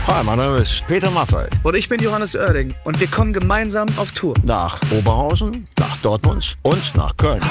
Hi, mein Name ist Peter Maffay. Und ich bin Johannes Oerding und wir kommen gemeinsam auf Tour. Nach Oberhausen, nach Dortmund und nach Köln.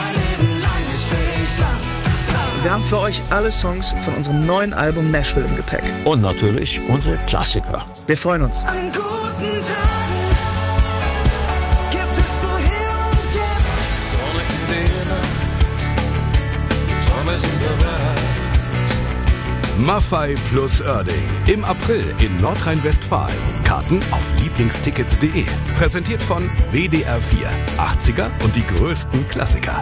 Wir haben für euch alle Songs von unserem neuen Album Nashville im Gepäck. Und natürlich unsere Klassiker. Wir freuen uns. An guten Tagen gibt es nur hier und jetzt. Sonne in der Nacht, Träume sind bereit. Maffay plus Oerding. Im April in Nordrhein-Westfalen. Karten auf lieblingstickets.de. Präsentiert von WDR 4. 80er und die größten Klassiker.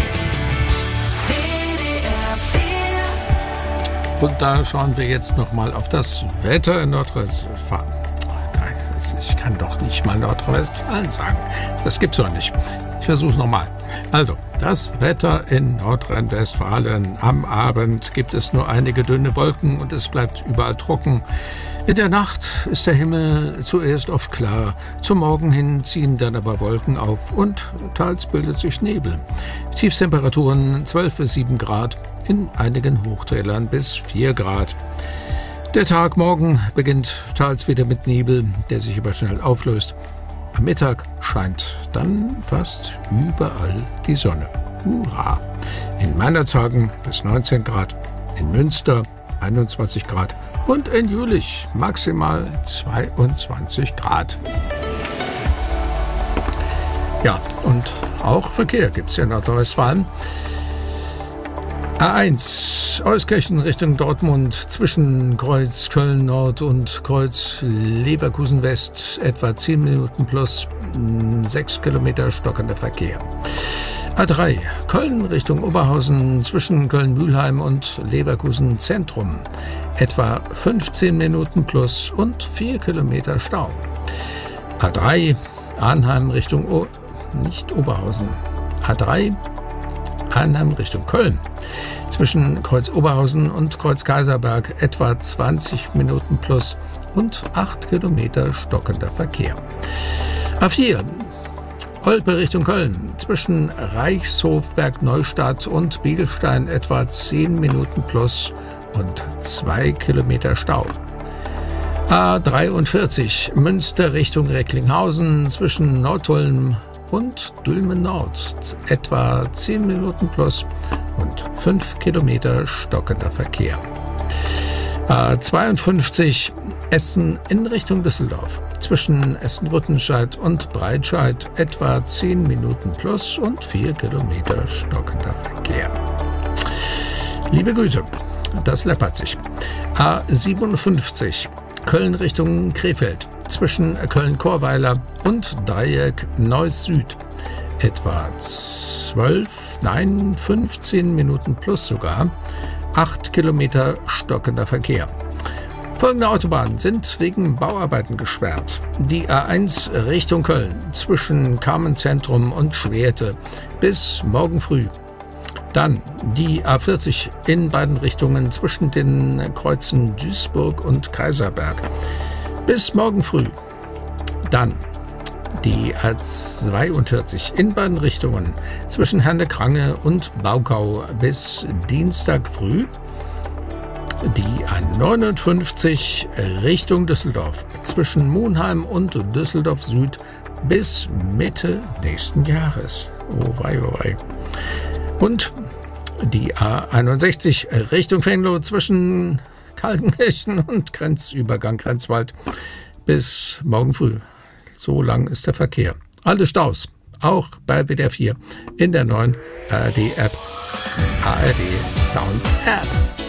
Und da schauen wir jetzt nochmal auf das Wetter in Nordrhein-Westfalen. Ich kann doch nicht mal Nordrhein-Westfalen sagen. Das gibt's doch nicht. Ich versuch's nochmal. Also, das Wetter in Nordrhein-Westfalen. Am Abend gibt es nur einige dünne Wolken und es bleibt überall trocken. In der Nacht ist der Himmel zuerst oft klar. Zum Morgen hin ziehen dann aber Wolken auf und teils bildet sich Nebel. Tiefstemperaturen 12 bis 7 Grad, in einigen Hochtälern bis 4 Grad. Der Tag morgen beginnt teils wieder mit Nebel, der sich aber schnell auflöst. Am Mittag scheint dann fast überall die Sonne. Hurra! In Meinerzhagen bis 19 Grad, in Münster 21 Grad und in Jülich maximal 22 Grad. Ja, und auch Verkehr gibt's in Nordrhein-Westfalen. A1 Euskirchen Richtung Dortmund zwischen Kreuz Köln Nord und Kreuz Leverkusen West etwa 10 Minuten plus 6 Kilometer stockender Verkehr. A3 Köln Richtung Oberhausen zwischen Köln-Mühlheim und Leverkusen Zentrum etwa 15 Minuten plus und 4 Kilometer Stau. A3 Arnheim Richtung nicht Oberhausen. A3 Arnheim Richtung Köln. Zwischen Kreuz Oberhausen und Kreuz Kaiserberg etwa 20 Minuten plus und 8 Kilometer stockender Verkehr. A4 Olpe Richtung Köln. Zwischen Reichshofberg Neustadt und Biegelstein etwa 10 Minuten plus und 2 Kilometer Stau. A43 Münster Richtung Recklinghausen zwischen Nordholm und Dülmen Nord etwa 10 Minuten plus und 5 Kilometer stockender Verkehr. A52 Essen in Richtung Düsseldorf. Zwischen Essen-Rüttenscheid und Breitscheid etwa 10 Minuten plus und 4 Kilometer stockender Verkehr. Liebe Güte, das läppert sich. A57 Köln Richtung Krefeld. Zwischen Köln-Chorweiler und Dreieck Neuss Süd etwa 15 Minuten plus sogar 8 Kilometer stockender Verkehr. Folgende Autobahnen sind wegen Bauarbeiten gesperrt. Die A1 Richtung Köln zwischen Carmenzentrum und Schwerte bis morgen früh. Dann die A40 in beiden Richtungen zwischen den Kreuzen Duisburg und Kaiserberg bis morgen früh. Dann die A42 in beiden Richtungen zwischen Herne-Krange und Baukau bis Dienstag früh. Die A59 Richtung Düsseldorf zwischen Monheim und Düsseldorf Süd bis Mitte nächsten Jahres. Oh wei, oh wei. Und die A61 Richtung Venlo zwischen Kaltenkirchen und Grenzübergang Grenzwald bis morgen früh. So lang ist der Verkehr. Alle Staus, auch bei WDR 4 in der neuen ARD-App, ARD Sounds App.